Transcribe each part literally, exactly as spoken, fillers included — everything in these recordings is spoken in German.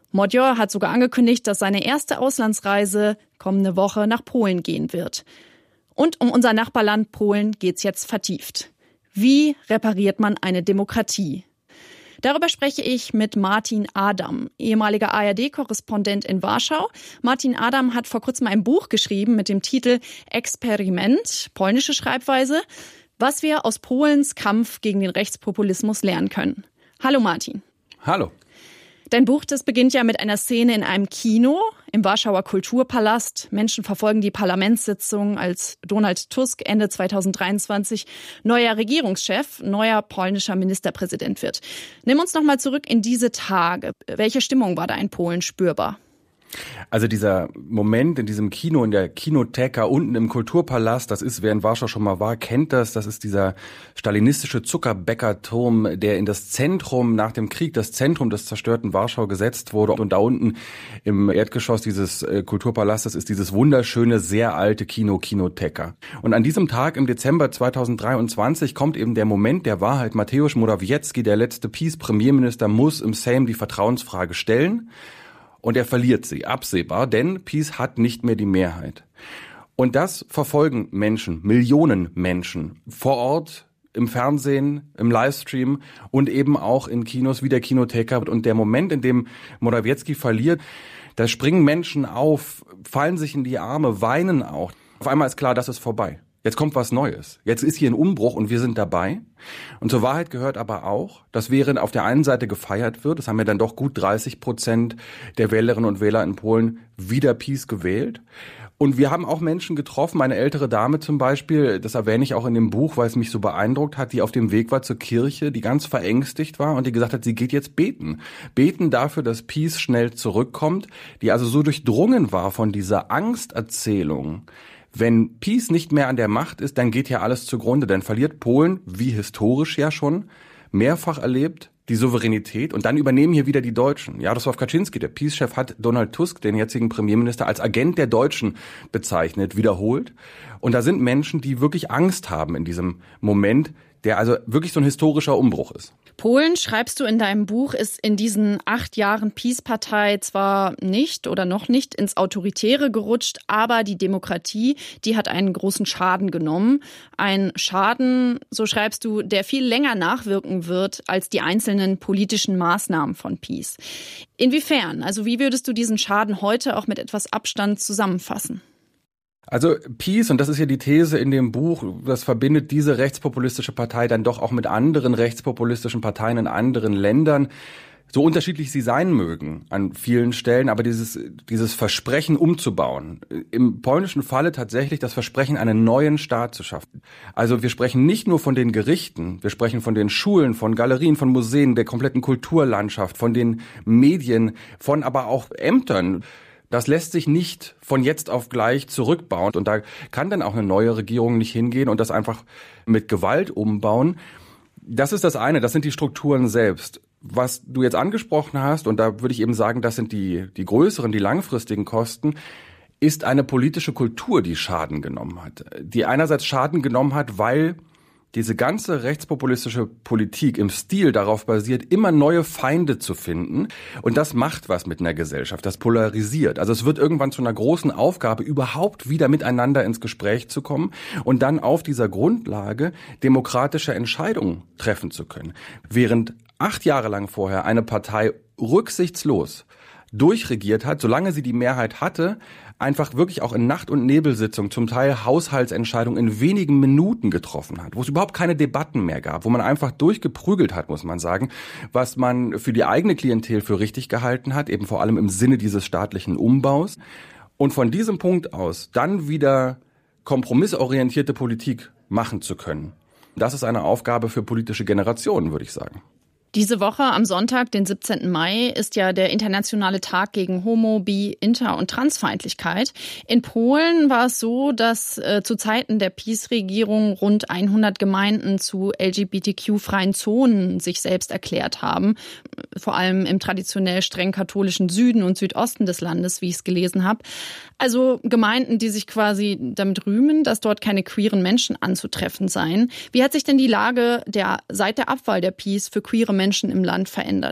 Modjor hat sogar angekündigt, dass seine erste Auslandsreise kommende Woche nach Polen gehen wird. Und um unser Nachbarland Polen geht's jetzt vertieft. Wie repariert man eine Demokratie? Darüber spreche ich mit Martin Adam, ehemaliger A R D-Korrespondent in Warschau. Martin Adam hat vor kurzem ein Buch geschrieben mit dem Titel Experiment, polnische Schreibweise, was wir aus Polens Kampf gegen den Rechtspopulismus lernen können. Hallo Martin. Hallo. Dein Buch, das beginnt ja mit einer Szene in einem Kino im Warschauer Kulturpalast. Menschen verfolgen die Parlamentssitzung, als Donald Tusk Ende zweitausenddreiundzwanzig neuer Regierungschef, neuer polnischer Ministerpräsident wird. Nimm uns noch mal zurück in diese Tage. Welche Stimmung war da in Polen spürbar? Also dieser Moment in diesem Kino, in der Kinotheka unten im Kulturpalast, das ist, wer in Warschau schon mal war, kennt das. Das ist dieser stalinistische Zuckerbäckerturm, der in das Zentrum nach dem Krieg, das Zentrum des zerstörten Warschau gesetzt wurde. Und da unten im Erdgeschoss dieses Kulturpalastes ist dieses wunderschöne, sehr alte Kino, Kinotheka. Und an diesem Tag im Dezember zweitausenddreiundzwanzig kommt eben der Moment der Wahrheit. Mateusz Morawiecki, der letzte PiS-Premierminister, muss im Sejm die Vertrauensfrage stellen. Und er verliert sie, absehbar, denn PiS hat nicht mehr die Mehrheit. Und das verfolgen Menschen, Millionen Menschen, vor Ort, im Fernsehen, im Livestream und eben auch in Kinos wie der Kinotheka. Und der Moment, in dem Morawiecki verliert, da springen Menschen auf, fallen sich in die Arme, weinen auch. Auf einmal ist klar, das ist vorbei. Jetzt kommt was Neues. Jetzt ist hier ein Umbruch und wir sind dabei. Und zur Wahrheit gehört aber auch, dass während auf der einen Seite gefeiert wird, das haben ja dann doch gut dreißig Prozent der Wählerinnen und Wähler in Polen wieder PiS gewählt. Und wir haben auch Menschen getroffen, eine ältere Dame zum Beispiel, das erwähne ich auch in dem Buch, weil es mich so beeindruckt hat, die auf dem Weg war zur Kirche, die ganz verängstigt war und die gesagt hat, sie geht jetzt beten. Beten dafür, dass PiS schnell zurückkommt, die also so durchdrungen war von dieser Angsterzählung. Wenn PiS nicht mehr an der Macht ist, dann geht ja alles zugrunde. Dann verliert Polen, wie historisch ja schon, mehrfach erlebt, die Souveränität. Und dann übernehmen hier wieder die Deutschen. Jarosław Kaczynski, der PiS-Chef, hat Donald Tusk, den jetzigen Premierminister, als Agent der Deutschen bezeichnet, wiederholt. Und da sind Menschen, die wirklich Angst haben in diesem Moment, der also wirklich so ein historischer Umbruch ist. Polen, schreibst du in deinem Buch, ist in diesen acht Jahren PiS-Partei zwar nicht oder noch nicht ins Autoritäre gerutscht, aber die Demokratie, die hat einen großen Schaden genommen. Ein Schaden, so schreibst du, der viel länger nachwirken wird als die einzelnen politischen Maßnahmen von PiS. Inwiefern? Also wie würdest du diesen Schaden heute auch mit etwas Abstand zusammenfassen? Also PiS, und das ist ja die These in dem Buch, das verbindet diese rechtspopulistische Partei dann doch auch mit anderen rechtspopulistischen Parteien in anderen Ländern, so unterschiedlich sie sein mögen an vielen Stellen, aber dieses dieses Versprechen umzubauen. Im polnischen Falle tatsächlich das Versprechen, einen neuen Staat zu schaffen. Also wir sprechen nicht nur von den Gerichten, wir sprechen von den Schulen, von Galerien, von Museen, der kompletten Kulturlandschaft, von den Medien, von aber auch Ämtern. Das lässt sich nicht von jetzt auf gleich zurückbauen. Und da kann dann auch eine neue Regierung nicht hingehen und das einfach mit Gewalt umbauen. Das ist das eine, das sind die Strukturen selbst. Was du jetzt angesprochen hast, und da würde ich eben sagen, das sind die, die größeren, die langfristigen Kosten, ist eine politische Kultur, die Schaden genommen hat. Die einerseits Schaden genommen hat, weil diese ganze rechtspopulistische Politik im Stil darauf basiert, immer neue Feinde zu finden. Und das macht was mit einer Gesellschaft, das polarisiert. Also es wird irgendwann zu einer großen Aufgabe, überhaupt wieder miteinander ins Gespräch zu kommen und dann auf dieser Grundlage demokratische Entscheidungen treffen zu können. Während acht Jahre lang vorher eine Partei rücksichtslos durchregiert hat, solange sie die Mehrheit hatte, einfach wirklich auch in Nacht- und Nebelsitzungen zum Teil Haushaltsentscheidungen in wenigen Minuten getroffen hat, wo es überhaupt keine Debatten mehr gab, wo man einfach durchgeprügelt hat, muss man sagen, was man für die eigene Klientel für richtig gehalten hat, eben vor allem im Sinne dieses staatlichen Umbaus. Und von diesem Punkt aus dann wieder kompromissorientierte Politik machen zu können, das ist eine Aufgabe für politische Generationen, würde ich sagen. Diese Woche am Sonntag, den siebzehnten Mai, ist ja der internationale Tag gegen Homo-, Bi-, Inter- und Transfeindlichkeit. In Polen war es so, dass äh, zu Zeiten der PiS-Regierung rund hundert Gemeinden zu L G B T Q-freien Zonen sich selbst erklärt haben. Vor allem im traditionell streng katholischen Süden und Südosten des Landes, wie ich es gelesen habe. Also Gemeinden, die sich quasi damit rühmen, dass dort keine queeren Menschen anzutreffen seien. Wie hat sich denn die Lage der seit der Abwahl der PiS für queere Menschen im Land verändert?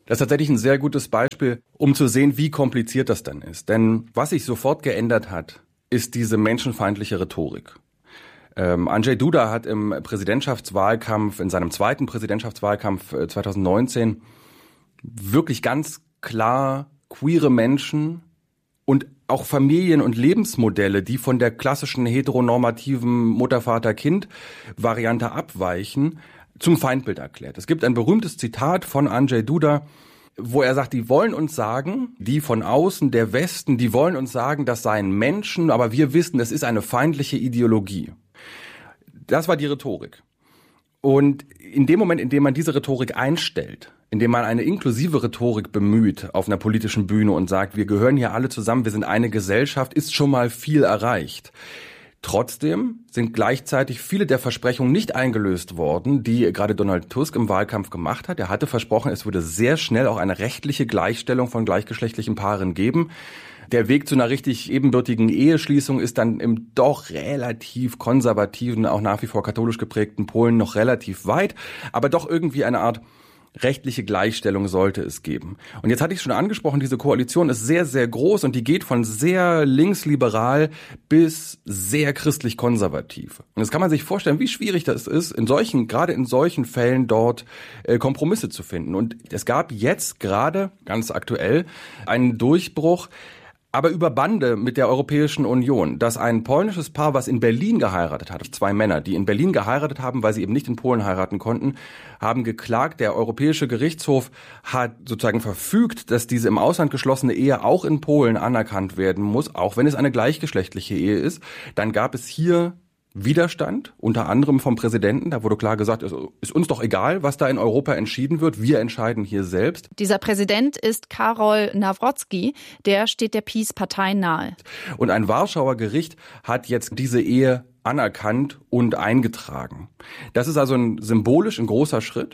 Das ist tatsächlich ein sehr gutes Beispiel, um zu sehen, wie kompliziert das dann ist. Denn was sich sofort geändert hat, ist diese menschenfeindliche Rhetorik. Ähm, Andrzej Duda hat im Präsidentschaftswahlkampf, in seinem zweiten Präsidentschaftswahlkampf zwanzig neunzehn wirklich ganz klar queere Menschen und auch Familien und Lebensmodelle, die von der klassischen heteronormativen Mutter-Vater-Kind-Variante abweichen, zum Feindbild erklärt. Es gibt ein berühmtes Zitat von Andrzej Duda, wo er sagt, die wollen uns sagen, die von außen, der Westen, die wollen uns sagen, das seien Menschen, aber wir wissen, es ist eine feindliche Ideologie. Das war die Rhetorik. Und in dem Moment, in dem man diese Rhetorik einstellt, indem man eine inklusive Rhetorik bemüht auf einer politischen Bühne und sagt, wir gehören hier alle zusammen, wir sind eine Gesellschaft, ist schon mal viel erreicht. Trotzdem sind gleichzeitig viele der Versprechungen nicht eingelöst worden, die gerade Donald Tusk im Wahlkampf gemacht hat. Er hatte versprochen, es würde sehr schnell auch eine rechtliche Gleichstellung von gleichgeschlechtlichen Paaren geben. Der Weg zu einer richtig ebenbürtigen Eheschließung ist dann im doch relativ konservativen, auch nach wie vor katholisch geprägten Polen noch relativ weit, aber doch irgendwie eine Art rechtliche Gleichstellung sollte es geben. Und jetzt hatte ich schon angesprochen, diese Koalition ist sehr, sehr groß und die geht von sehr linksliberal bis sehr christlich-konservativ. Und jetzt kann man sich vorstellen, wie schwierig das ist, in solchen, gerade in solchen Fällen dort äh, Kompromisse zu finden. Und es gab jetzt gerade, ganz aktuell, einen Durchbruch, aber über Bande mit der Europäischen Union, dass ein polnisches Paar, was in Berlin geheiratet hat, zwei Männer, die in Berlin geheiratet haben, weil sie eben nicht in Polen heiraten konnten, haben geklagt. Der Europäische Gerichtshof hat sozusagen verfügt, dass diese im Ausland geschlossene Ehe auch in Polen anerkannt werden muss, auch wenn es eine gleichgeschlechtliche Ehe ist. Dann gab es hier Widerstand, unter anderem vom Präsidenten. Da wurde klar gesagt, es ist uns doch egal, was da in Europa entschieden wird. Wir entscheiden hier selbst. Dieser Präsident ist Karol Nawrocki. Der steht der PiS-Partei nahe. Und ein Warschauer Gericht hat jetzt diese Ehe anerkannt und eingetragen. Das ist also ein symbolisch ein großer Schritt.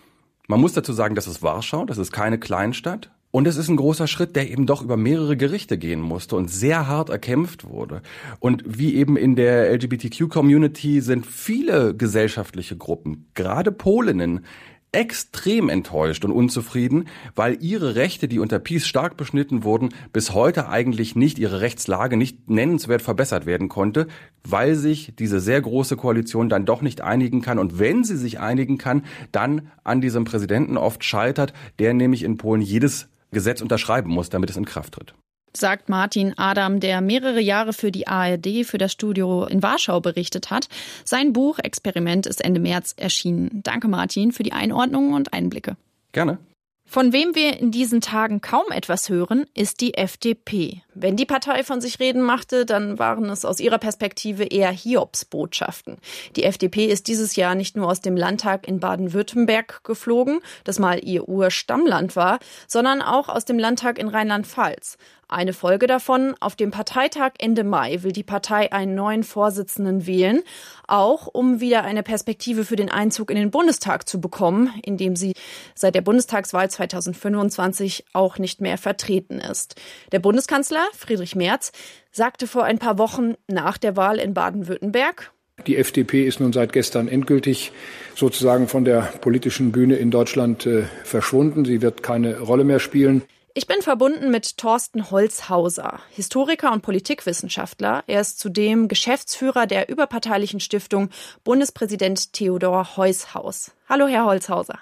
Man muss dazu sagen, das ist Warschau, das ist keine Kleinstadt. Und es ist ein großer Schritt, der eben doch über mehrere Gerichte gehen musste und sehr hart erkämpft wurde. Und wie eben in der L G B T Q-Community sind viele gesellschaftliche Gruppen, gerade Polinnen, extrem enttäuscht und unzufrieden, weil ihre Rechte, die unter PiS stark beschnitten wurden, bis heute eigentlich nicht, ihre Rechtslage nicht nennenswert verbessert werden konnte, weil sich diese sehr große Koalition dann doch nicht einigen kann. Und wenn sie sich einigen kann, dann an diesem Präsidenten oft scheitert, der nämlich in Polen jedes Gesetz unterschreiben muss, damit es in Kraft tritt. Sagt Martin Adam, der mehrere Jahre für die A R D, für das Studio in Warschau berichtet hat. Sein Buch Experiment ist Ende März erschienen. Danke Martin für die Einordnung und Einblicke. Gerne. Von wem wir in diesen Tagen kaum etwas hören, ist die F D P. Wenn die Partei von sich reden machte, dann waren es aus ihrer Perspektive eher Hiobsbotschaften. Die F D P ist dieses Jahr nicht nur aus dem Landtag in Baden-Württemberg geflogen, das mal ihr Urstammland war, sondern auch aus dem Landtag in Rheinland-Pfalz. Eine Folge davon: Auf dem Parteitag Ende Mai will die Partei einen neuen Vorsitzenden wählen, auch um wieder eine Perspektive für den Einzug in den Bundestag zu bekommen, in dem sie seit der Bundestagswahl zweitausendfünfundzwanzig auch nicht mehr vertreten ist. Der Bundeskanzler Friedrich Merz sagte vor ein paar Wochen nach der Wahl in Baden-Württemberg: Die F D P ist nun seit gestern endgültig sozusagen von der politischen Bühne in Deutschland äh, verschwunden. Sie wird keine Rolle mehr spielen. Ich bin verbunden mit Thorsten Holzhauser, Historiker und Politikwissenschaftler. Er ist zudem Geschäftsführer der überparteilichen Stiftung Bundespräsident Theodor Heuss Haus. Hallo, Herr Holzhauser.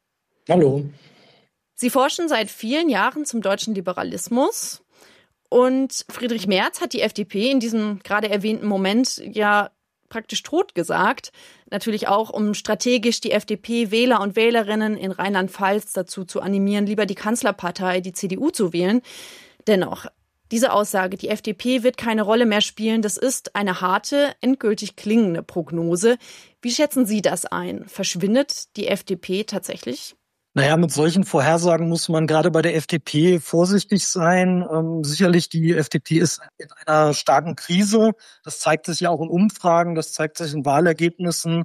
Hallo. Sie forschen seit vielen Jahren zum deutschen Liberalismus. Und Friedrich Merz hat die F D P in diesem gerade erwähnten Moment ja praktisch totgesagt. Natürlich auch, um strategisch die F D P-Wähler und Wählerinnen in Rheinland-Pfalz dazu zu animieren, lieber die Kanzlerpartei, die C D U, zu wählen. Dennoch, diese Aussage, die F D P wird keine Rolle mehr spielen, das ist eine harte, endgültig klingende Prognose. Wie schätzen Sie das ein? Verschwindet die F D P tatsächlich? Naja, mit solchen Vorhersagen muss man gerade bei der F D P vorsichtig sein. Ähm, sicherlich, die F D P ist in einer starken Krise. Das zeigt sich ja auch in Umfragen, das zeigt sich in Wahlergebnissen.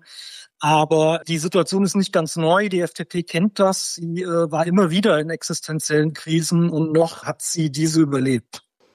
Aber die Situation ist nicht ganz neu. Die F D P kennt das. Sie äh, war immer wieder in existenziellen Krisen und noch hat sie diese überlebt.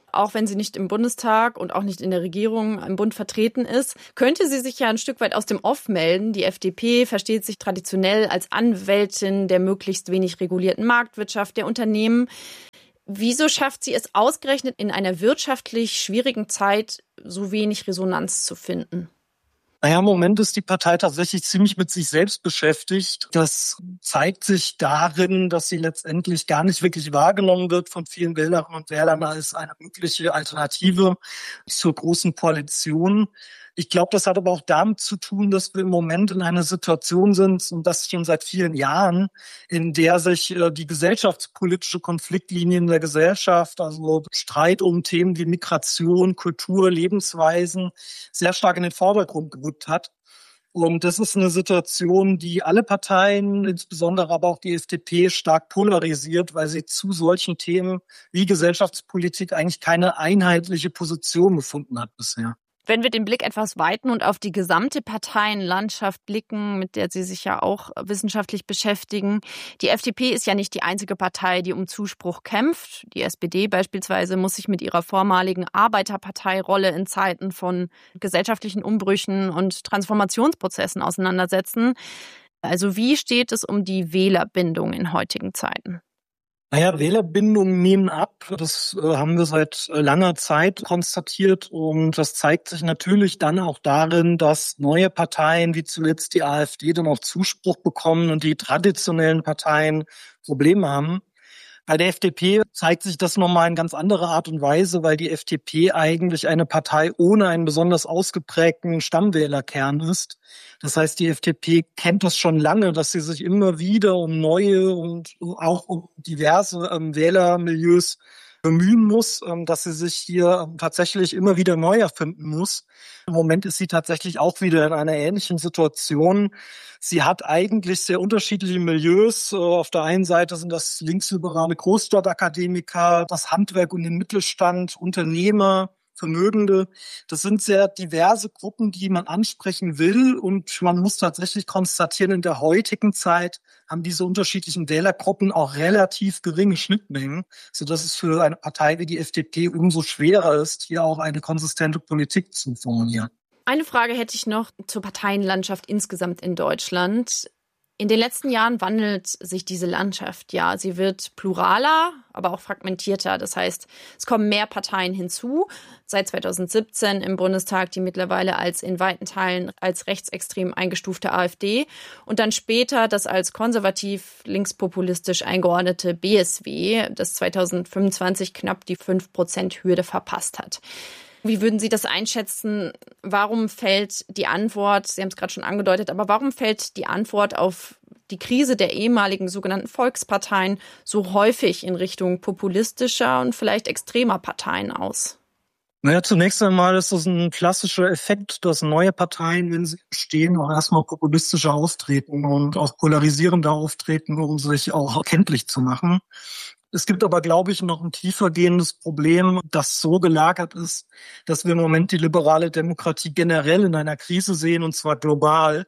auch wenn sie nicht im Bundestag und auch nicht in der Regierung im Bund vertreten ist, könnte sie sich ja ein Stück weit aus dem Off melden. Die F D P versteht sich traditionell als Anwältin der möglichst wenig regulierten Marktwirtschaft der Unternehmen. Wieso schafft sie es ausgerechnet in einer wirtschaftlich schwierigen Zeit, so wenig Resonanz zu finden? Naja, im Moment ist die Partei tatsächlich ziemlich mit sich selbst beschäftigt. Das zeigt sich darin, dass sie letztendlich gar nicht wirklich wahrgenommen wird von vielen Wählerinnen und Wählern als eine mögliche Alternative zur großen Koalition. Ich glaube, das hat aber auch damit zu tun, dass wir im Moment in einer Situation sind, und das schon seit vielen Jahren, in der sich äh, die gesellschaftspolitische Konfliktlinie in der Gesellschaft, also Streit um Themen wie Migration, Kultur, Lebensweisen, sehr stark in den Vordergrund gerückt hat. Und das ist eine Situation, die alle Parteien, insbesondere aber auch die F D P, stark polarisiert, weil sie zu solchen Themen wie Gesellschaftspolitik eigentlich keine einheitliche Position gefunden hat bisher. Wenn wir den Blick etwas weiten und auf die gesamte Parteienlandschaft blicken, mit der Sie sich ja auch wissenschaftlich beschäftigen. Die F D P ist ja nicht die einzige Partei, die um Zuspruch kämpft. Die S P D beispielsweise muss sich mit ihrer vormaligen Arbeiterparteirolle in Zeiten von gesellschaftlichen Umbrüchen und Transformationsprozessen auseinandersetzen. Also wie steht es um die Wählerbindung in heutigen Zeiten? Naja, Wählerbindungen nehmen ab. Das äh, haben wir seit äh, langer Zeit konstatiert. Und das zeigt sich natürlich dann auch darin, dass neue Parteien wie zuletzt die AfD dann auch Zuspruch bekommen und die traditionellen Parteien Probleme haben. Bei der F D P zeigt sich das nochmal in ganz anderer Art und Weise, weil die F D P eigentlich eine Partei ohne einen besonders ausgeprägten Stammwählerkern ist. Das heißt, die F D P kennt das schon lange, dass sie sich immer wieder um neue und auch um diverse ähm, Wählermilieus bemühen muss, ähm, dass sie sich hier ähm, tatsächlich immer wieder neu erfinden muss. Im Moment ist sie tatsächlich auch wieder in einer ähnlichen Situation. Sie hat eigentlich sehr unterschiedliche Milieus. Äh, auf der einen Seite sind das linksliberale Großstadtakademiker, das Handwerk und den Mittelstand, Unternehmer, Vermögende. Das sind sehr diverse Gruppen, die man ansprechen will. Und man muss tatsächlich konstatieren, in der heutigen Zeit haben diese unterschiedlichen Wählergruppen auch relativ geringe Schnittmengen, sodass es für eine Partei wie die F D P umso schwerer ist, hier auch eine konsistente Politik zu formulieren. Eine Frage hätte ich noch zur Parteienlandschaft insgesamt in Deutschland. In den letzten Jahren wandelt sich diese Landschaft. Ja, sie wird pluraler, aber auch fragmentierter. Das heißt, es kommen mehr Parteien hinzu. Seit zweitausendsiebzehn im Bundestag die mittlerweile als in weiten Teilen als rechtsextrem eingestufte AfD und dann später das als konservativ linkspopulistisch eingeordnete B S W, das zweitausendfünfundzwanzig knapp die fünf Prozent Hürde verpasst hat. Wie würden Sie das einschätzen? Warum fällt die Antwort, Sie haben es gerade schon angedeutet, aber warum fällt die Antwort auf die Krise der ehemaligen sogenannten Volksparteien so häufig in Richtung populistischer und vielleicht extremer Parteien aus? Naja, zunächst einmal ist das ein klassischer Effekt, dass neue Parteien, wenn sie bestehen, auch erstmal populistischer auftreten und auch polarisierender auftreten, um sich auch kenntlich zu machen. Es gibt aber, glaube ich, noch ein tiefer gehendes Problem, das so gelagert ist, dass wir im Moment die liberale Demokratie generell in einer Krise sehen, und zwar global.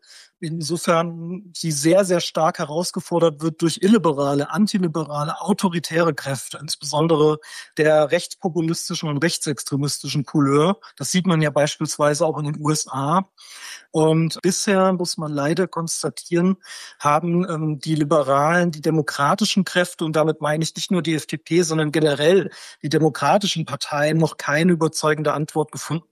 Insofern sie sehr, sehr stark herausgefordert wird durch illiberale, antiliberale, autoritäre Kräfte, insbesondere der rechtspopulistischen und rechtsextremistischen Couleur. Das sieht man ja beispielsweise auch in den U S A. Und bisher, muss man leider konstatieren, haben ähm, die liberalen, die demokratischen Kräfte, und damit meine ich nicht nur die F D P, sondern generell die demokratischen Parteien, noch keine überzeugende Antwort gefunden.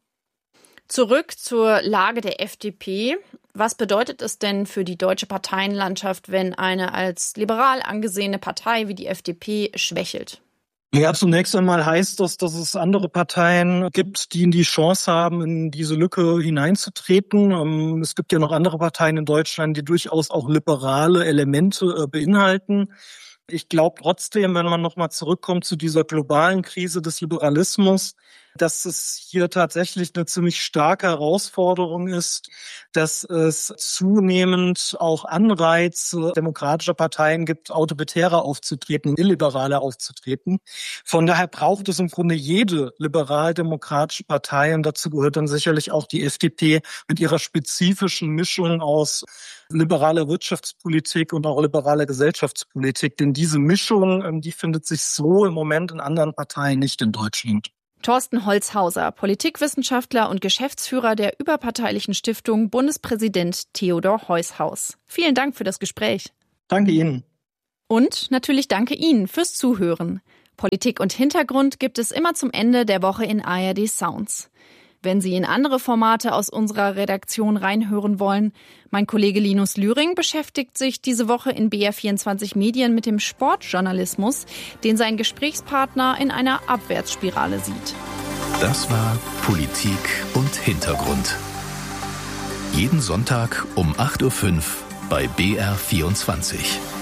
Zurück zur Lage der F D P. Was bedeutet es denn für die deutsche Parteienlandschaft, wenn eine als liberal angesehene Partei wie die F D P schwächelt? Ja, zunächst einmal heißt das, dass es andere Parteien gibt, die die Chance haben, in diese Lücke hineinzutreten. Es gibt ja noch andere Parteien in Deutschland, die durchaus auch liberale Elemente beinhalten. Ich glaube trotzdem, wenn man nochmal zurückkommt zu dieser globalen Krise des Liberalismus, dass es hier tatsächlich eine ziemlich starke Herausforderung ist, dass es zunehmend auch Anreize demokratischer Parteien gibt, autoritärer aufzutreten, illiberaler aufzutreten. Von daher braucht es im Grunde jede liberal-demokratische Partei, und dazu gehört dann sicherlich auch die F D P mit ihrer spezifischen Mischung aus liberaler Wirtschaftspolitik und auch liberaler Gesellschaftspolitik. Denn diese Mischung, die findet sich so im Moment in anderen Parteien nicht in Deutschland. Thorsten Holzhauser, Politikwissenschaftler und Geschäftsführer der überparteilichen Stiftung Bundespräsident Theodor Heuss. Vielen Dank für das Gespräch. Danke Ihnen. Und natürlich danke Ihnen fürs Zuhören. Politik und Hintergrund gibt es immer zum Ende der Woche in A R D Sounds. Wenn Sie in andere Formate aus unserer Redaktion reinhören wollen, mein Kollege Linus Lühring beschäftigt sich diese Woche in B R vierundzwanzig Medien mit dem Sportjournalismus, den sein Gesprächspartner in einer Abwärtsspirale sieht. Das war Politik und Hintergrund. Jeden Sonntag um acht Uhr fünf bei B R vierundzwanzig.